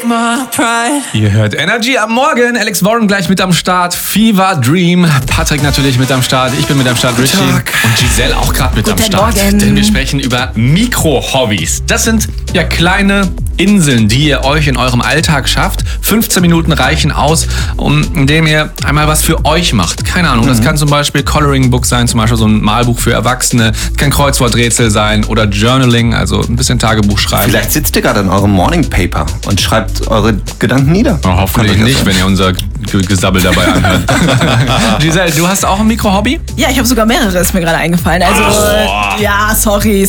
take my pride. Ihr hört Energy am Morgen. Alex Warren gleich mit am Start. Fever Dream. Patrick natürlich mit am Start. Ich bin mit am Start. Richie. Und Giselle auch gerade mit am Start. Morgen. Denn wir sprechen über Mikro-Hobbys. Das sind ja kleine Inseln, die ihr euch in eurem Alltag schafft. 15 Minuten reichen aus, indem ihr einmal was für euch macht. Keine Ahnung, das kann zum Beispiel Coloring Book sein, zum Beispiel so ein Malbuch für Erwachsene. Kann Kreuzworträtsel sein oder Journaling, also ein bisschen Tagebuch schreiben. Vielleicht sitzt ihr gerade an eurem Morning Paper und schreibt eure Gedanken nieder. Oh, hoffentlich nicht, wenn ihr unser Gesabbel dabei anhört. Giselle, du hast auch ein Mikro-Hobby? Ja, ich habe sogar mehrere, ist mir gerade eingefallen. Also, ja, sorry.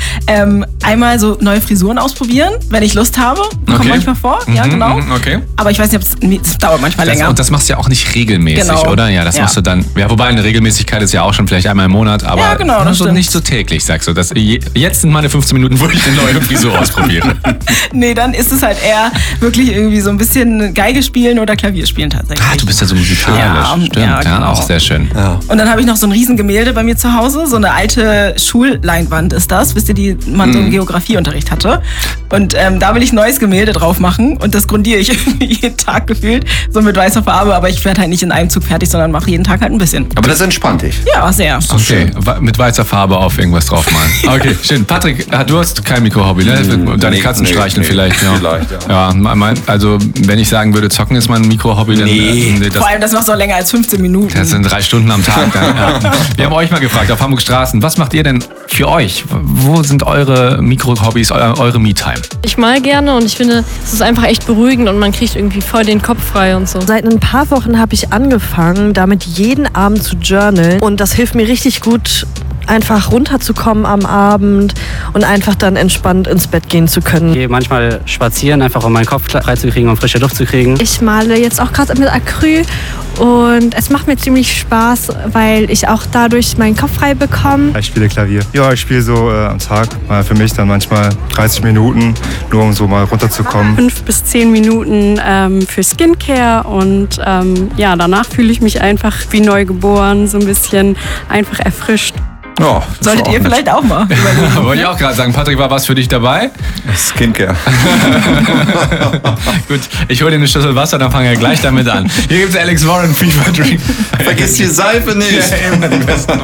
Einmal so neue Frisuren ausprobieren, wenn ich Lust habe. Kommt manchmal vor, ja, genau. Okay. Aber ich weiß nicht, es dauert manchmal länger. Und das machst du ja auch nicht regelmäßig, Genau. oder? Ja, das machst du dann. Ja, wobei eine Regelmäßigkeit ist ja auch schon vielleicht einmal im Monat, aber Ja, genau, das so stimmt. nicht so täglich, sagst du. Jetzt sind meine 15 Minuten, wo ich eine neue Frisur ausprobiere. Nee, dann ist es halt eher wirklich irgendwie so ein bisschen Geige spielen oder Klavier spielen tatsächlich. Ah, du bist ja so musikalisch. Ja, Stimmt, ja, genau. auch sehr schön. Ja. Und dann habe ich noch so ein Riesengemälde bei mir zu Hause, so eine alte Schulleinwand ist das, wisst ihr, die man so im Geografieunterricht hatte. Und da will ich ein neues Gemälde drauf machen und das grundiere ich irgendwie jeden Tag gefühlt, so mit weißer Farbe, aber ich werde halt nicht in einem Zug fertig, sondern mache jeden Tag halt ein bisschen. Aber das entspannt dich. Ja, sehr. Okay, mit weißer Farbe auf irgendwas draufmalen. Okay, schön. Patrick, du hast kein Mikro-Hobby, ne? Deine Katzen streicheln vielleicht. Ja. Vielleicht, ja. Also wenn ich sagen würde, zocken ist mein Mikro-Hobby, dann... Vor allem, das machst du auch länger als 15 Minuten. Das sind 3 Stunden am Tag. Ja. Wir haben euch mal gefragt auf Hamburg Straßen, was macht ihr denn für euch? Wo sind eure Mikro-Hobbys, eure Me-Time? Ich mal gerne und ich finde, es ist einfach echt beruhigend und man kriegt irgendwie voll den Kopf frei und so. Seit ein paar Wochen habe ich angefangen, damit jeden Abend zu journalen. Und das hilft mir richtig gut, einfach runterzukommen am Abend und einfach dann entspannt ins Bett gehen zu können. Ich gehe manchmal spazieren, einfach um meinen Kopf frei zu kriegen und frische Luft zu kriegen. Ich male jetzt auch gerade mit Acryl und es macht mir ziemlich Spaß, weil ich auch dadurch meinen Kopf frei bekomme. Ich spiele Klavier. Ja, ich spiele so am Tag, mal für mich dann manchmal 30 Minuten, nur um so mal runterzukommen. 5 bis 10 Minuten für Skincare und danach fühle ich mich einfach wie neu geboren, so ein bisschen einfach erfrischt. Ja, Solltet ihr vielleicht auch mal überlegen. Wollte ich auch gerade sagen, Patrick, war was für dich dabei? Skincare. Gut, ich hole dir eine Schüssel Wasser, dann fangen wir gleich damit an. Hier gibt's Alex Warren, Fever Dream. Vergiss die Seife nicht. Ja, eben, die besten